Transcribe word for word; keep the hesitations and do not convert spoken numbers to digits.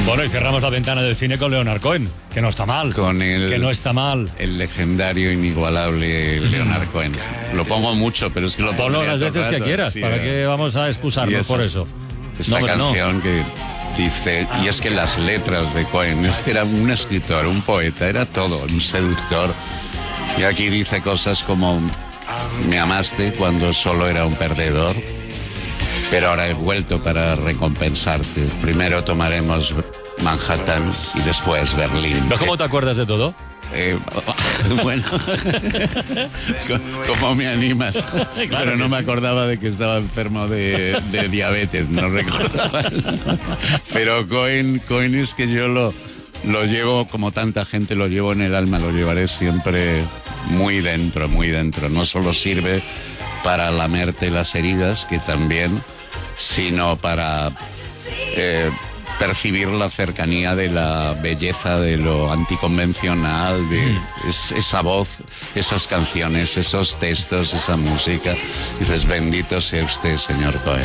Bueno, y cerramos la ventana del cine con Leonard Cohen, que no está mal. Con el, que no está mal. El legendario, inigualable Leonard Cohen. Lo pongo mucho, pero es que lo pongo Ponlo las veces rato, que quieras, sí, ¿para eh. qué vamos a excusarnos por eso? Esta no, canción no. que dice, y es que las letras de Cohen, es que era un escritor, un poeta, era todo, un seductor. Y aquí dice cosas como, me amaste cuando solo era un perdedor, pero ahora he vuelto para recompensarte. Primero tomaremos Manhattan y después Berlín. ¿Ves cómo te acuerdas de todo? Eh, bueno, ¿cómo me animas? Claro, pero no me acordaba de que estaba enfermo de, de diabetes, no recordaba. Pero Cohen, Cohen es que yo lo, lo llevo, como tanta gente, lo llevo en el alma, lo llevaré siempre muy dentro, muy dentro. No solo sirve para lamerte las heridas, que también, sino para eh, percibir la cercanía de la belleza de lo anticonvencional, de mm. es, esa voz, esas canciones, esos textos, esa música. Dices, bendito sea usted, señor Cohen.